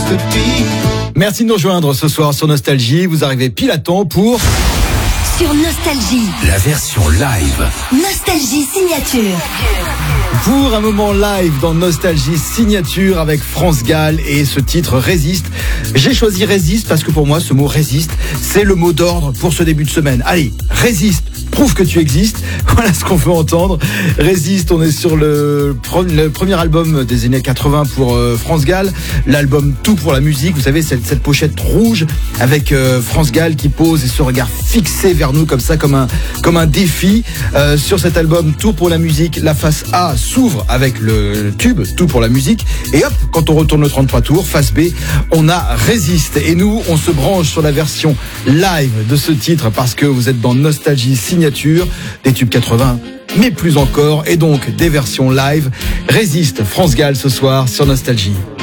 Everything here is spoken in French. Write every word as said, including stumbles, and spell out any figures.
could be. Merci de nous rejoindre ce soir sur Nostalgie. Vous arrivez pile à temps pour... Sur Nostalgie. La version live. Nostalgie signature. Pour un moment live dans Nostalgie signature avec France Gall et ce titre Résiste. J'ai choisi Résiste parce que pour moi ce mot Résiste, c'est le mot d'ordre pour ce début de semaine. Allez, résiste, prouve que tu existes. Voilà ce qu'on veut entendre. Résiste, on est sur le, le premier album des années quatre-vingts pour euh, France Gall. L'album Tout pour la musique. Vous savez, cette, cette pochette rouge avec euh, France Gall qui pose et ce regard fixé vers nous comme ça, comme un, comme un défi. Euh, sur cet album Tout pour la musique, la face A s'ouvre avec le tube Tout pour la musique. Et hop, quand on retourne le trente-trois tours, face B, on a Résiste. Et nous, on se branche sur la version live de ce titre parce que vous êtes dans Nostalgie signature, des tubes quatre-vingts, mais plus encore, et donc des versions live. Résiste, France Gall ce soir sur Nostalgie.